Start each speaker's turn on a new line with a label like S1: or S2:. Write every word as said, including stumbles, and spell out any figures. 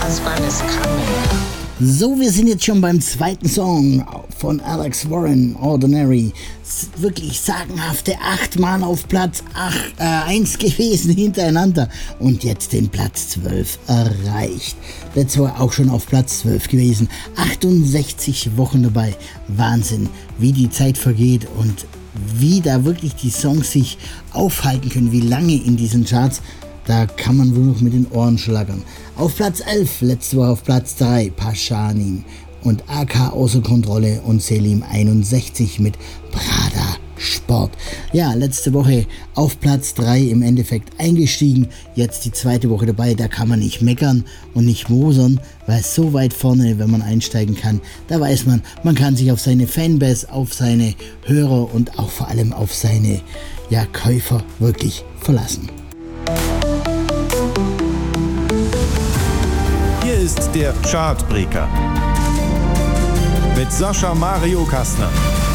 S1: husband is coming.
S2: So, wir sind jetzt schon beim zweiten Song von Alex Warren, Ordinary. Wirklich sagenhafte achtmal auf Platz eins gewesen hintereinander und jetzt den Platz zwölf erreicht. Letzte Woche auch schon auf Platz zwölf gewesen. achtundsechzig Wochen dabei. Wahnsinn, wie die Zeit vergeht und wie da wirklich die Songs sich aufhalten können, wie lange in diesen Charts. Da kann man wohl noch mit den Ohren schlagern. Auf Platz elf, letzte Woche auf Platz drei, Pashanim und A K außer Kontrolle und Selim einundsechzig mit Prada Sport. Ja, letzte Woche auf Platz drei im Endeffekt eingestiegen, jetzt die zweite Woche dabei, da kann man nicht meckern und nicht mosern, weil so weit vorne, wenn man einsteigen kann, da weiß man, man kann sich auf seine Fanbase, auf seine Hörer und auch vor allem auf seine ja, Käufer wirklich verlassen.
S3: Hier ist der Chartbreaker mit Sascha Mario Kastner.